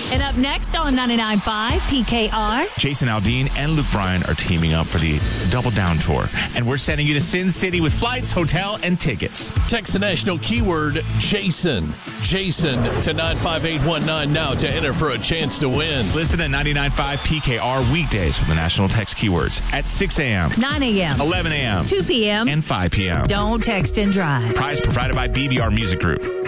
And up next on 99.5 PKR, Jason Aldean and Luke Bryan are teaming up for the Double Down Tour. And we're sending you to Sin City with flights, hotel, and tickets. Text the national keyword Jason. Jason to 95819 now to enter for a chance to win. Listen to 99.5 PKR weekdays for the national text keywords at 6 a.m., 9 a.m., 11 a.m., 2 p.m., and 5 p.m. Don't text and drive. Prize provided by BBR Music Group.